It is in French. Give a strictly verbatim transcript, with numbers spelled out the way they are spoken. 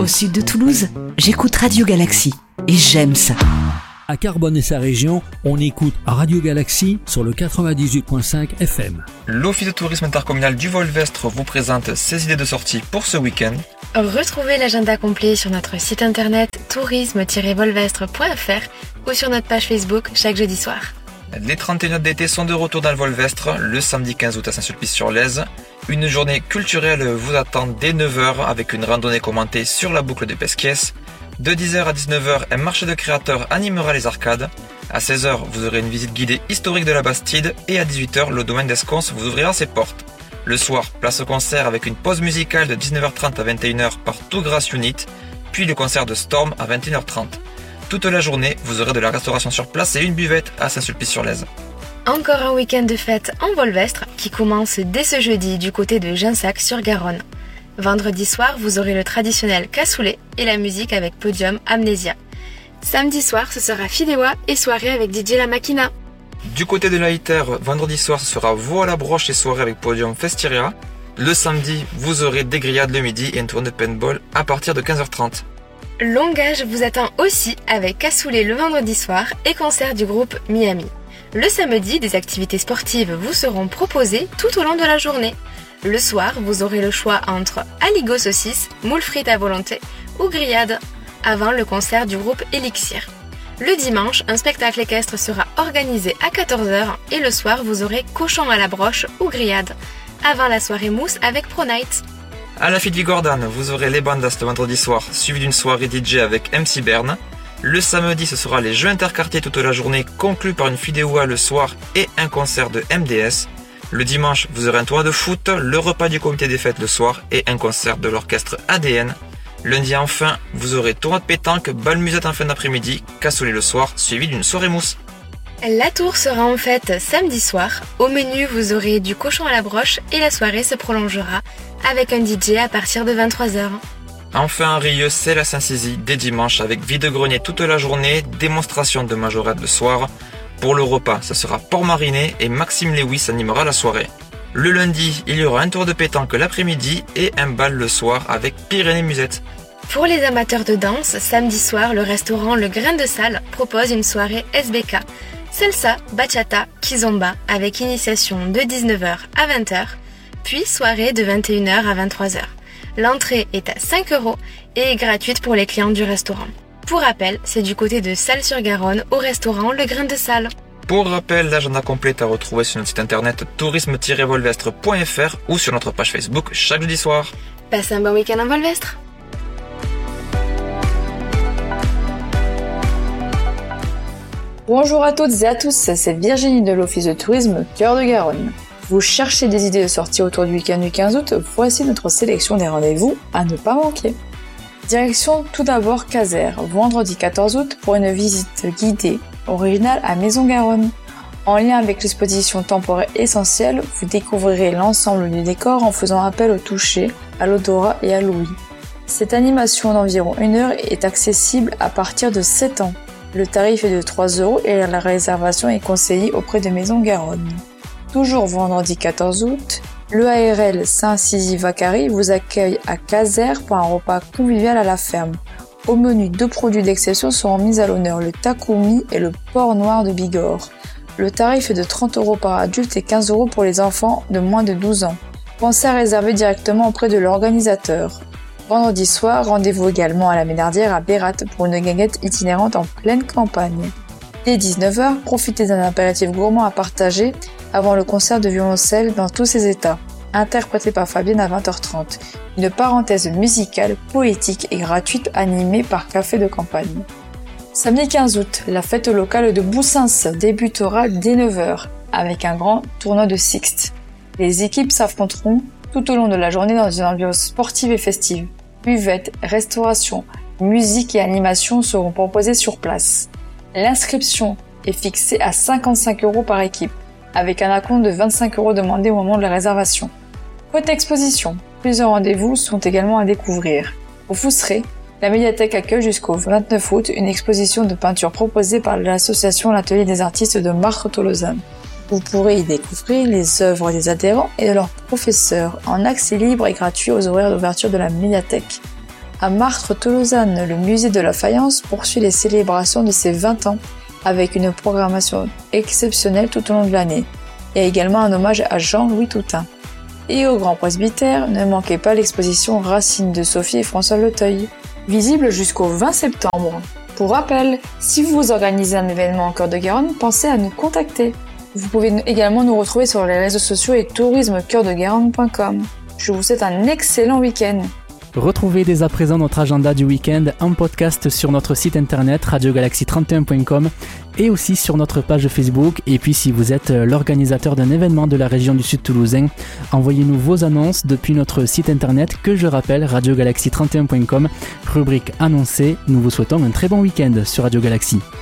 Au sud de Toulouse, j'écoute Radio Galaxy et j'aime ça. À Carbone et sa région, on écoute Radio Galaxy sur le quatre-vingt-dix-huit virgule cinq F M. L'Office de tourisme intercommunal du Volvestre vous présente ses idées de sortie pour ce week-end. Retrouvez l'agenda complet sur notre site internet tourisme tiret volvestre point f r ou sur notre page Facebook chaque jeudi soir. Les trente et une d'été sont de retour dans le Volvestre le samedi quinze août à Saint-Sulpice-sur-Lèze. Une journée culturelle vous attend dès neuf heures avec une randonnée commentée sur la boucle de Pesquiès. De dix heures à dix-neuf heures, un marché de créateurs animera les arcades. À seize heures, vous aurez une visite guidée historique de la Bastide et à dix-huit heures, le domaine d'Escons vous ouvrira ses portes. Le soir, place au concert avec une pause musicale de dix-neuf heures trente à vingt et une heures par Tout Grass Unit, puis le concert de Storm à vingt et une heures trente. Toute la journée, vous aurez de la restauration sur place et une buvette à Saint-Sulpice-sur-Lèze. Encore un week-end de fête en Volvestre qui commence dès ce jeudi du côté de Ginsac-sur-Garonne. Vendredi soir, vous aurez le traditionnel cassoulet et la musique avec Podium Amnésia. Samedi soir, ce sera Fidéwa et soirée avec D J La Machina. Du côté de l'Aïter, vendredi soir, ce sera veau à la broche et soirée avec Podium Festiria. Le samedi, vous aurez des grillades le midi et une tournée de paintball à partir de quinze heures trente. Longage vous attend aussi avec cassoulet le vendredi soir et concert du groupe Miami. Le samedi, des activités sportives vous seront proposées tout au long de la journée. Le soir, vous aurez le choix entre aligot saucisse, moules frites à volonté ou grillades, avant le concert du groupe Elixir. Le dimanche, un spectacle équestre sera organisé à quatorze heures et le soir, vous aurez cochon à la broche ou grillade, avant la soirée mousse avec Pro Night. À la Fête Vigordane, vous aurez les bandas le vendredi soir, suivi d'une soirée D J avec M C Berne. Le samedi, ce sera les jeux interquartiers toute la journée, conclus par une Fidéwa le soir et un concert de M D S. Le dimanche, vous aurez un tournoi de foot, le repas du comité des fêtes le soir et un concert de l'orchestre A D N. Lundi enfin, vous aurez tournoi de pétanque, bal musette en fin d'après-midi, cassoulet le soir, suivi d'une soirée mousse. La tour sera en fête samedi soir. Au menu, vous aurez du cochon à la broche et la soirée se prolongera avec un D J à partir de vingt-trois heures. Enfin, à Rieux, c'est la Saint-Sizy dès dimanche avec vide-grenier toute la journée, démonstration de majorette le soir. Pour le repas, ce sera porc mariné et Maxime Lewis animera la soirée. Le lundi, il y aura un tour de pétanque l'après-midi et un bal le soir avec Pyrénées Musette. Pour les amateurs de danse, samedi soir, le restaurant Le Grain de Salle propose une soirée S B K, salsa, bachata, kizomba avec initiation de dix-neuf heures à vingt heures, puis soirée de vingt et une heures à vingt-trois heures. L'entrée est à cinq euros et est gratuite pour les clients du restaurant. Pour rappel, c'est du côté de Salles-sur-Garonne au restaurant Le Grain de Salle. Pour rappel, l'agenda complet est à retrouver sur notre site internet tourisme tiret volvestre point f r ou sur notre page Facebook chaque jeudi soir. Passez un bon week-end en Volvestre. Bonjour à toutes et à tous, c'est Virginie de l'Office de tourisme Cœur de Garonne. Vous cherchez des idées de sortie autour du week-end du quinze août, voici notre sélection des rendez-vous à ne pas manquer. Direction tout d'abord Caser, vendredi quatorze août pour une visite guidée originale à Maison-Garonne. En lien avec l'exposition temporaire essentielle, vous découvrirez l'ensemble du décor en faisant appel au toucher, à l'odorat et à l'ouïe. Cette animation d'environ une heure est accessible à partir de sept ans. Le tarif est de trois euros et la réservation est conseillée auprès de Maison-Garonne. Toujours vendredi quatorze août, le A R L Saint-Sizy-Vacary vous accueille à Caser pour un repas convivial à la ferme. Au menu, deux produits d'exception seront mis à l'honneur, le takumi et le porc noir de Bigorre. Le tarif est de trente euros par adulte et quinze euros pour les enfants de moins de douze ans. Pensez à réserver directement auprès de l'organisateur. Vendredi soir, rendez-vous également à la Ménardière à Bérat pour une guinguette itinérante en pleine campagne. Dès dix-neuf heures, profitez d'un apéritif gourmand à partager avant le concert de violoncelle dans tous ses états, interprété par Fabienne à vingt heures trente. Une parenthèse musicale, poétique et gratuite animée par Café de Campagne. Samedi quinze août, la fête locale de Boussins débutera dès neuf heures avec un grand tournoi de Sixte. Les équipes s'affronteront tout au long de la journée dans une ambiance sportive et festive. Buvettes, restauration, musique et animation seront proposées sur place. L'inscription est fixée à cinquante-cinq euros par équipe, avec un acompte de vingt-cinq euros demandé au moment de la réservation. Côté exposition, plusieurs rendez-vous sont également à découvrir. Au Fousseret, la médiathèque accueille jusqu'au vingt-neuf août une exposition de peinture proposée par l'association L'Atelier des artistes de Martres-Tolosane. Vous pourrez y découvrir les œuvres des adhérents et de leurs professeurs en accès libre et gratuit aux horaires d'ouverture de la médiathèque. À Martres-Tolosane, le musée de la faïence poursuit les célébrations de ses vingt ans avec une programmation exceptionnelle tout au long de l'année et également un hommage à Jean-Louis Toutain. Et au Grand Presbytère, ne manquez pas l'exposition Racines de Sophie et François Leteuil, visible jusqu'au vingt septembre. Pour rappel, si vous organisez un événement en Cœur-de-Garonne, pensez à nous contacter. Vous pouvez également nous retrouver sur les réseaux sociaux et tourisme cœur de garonne point com. Je vous souhaite un excellent week-end. Retrouvez dès à présent notre agenda du week-end en podcast sur notre site internet radio galaxie trente et un point com et aussi sur notre page Facebook. Et puis si vous êtes l'organisateur d'un événement de la région du Sud Toulousain, envoyez-nous vos annonces depuis notre site internet que je rappelle radio galaxie trente et un point com, rubrique annoncée. Nous vous souhaitons un très bon week-end sur Radio Galaxie.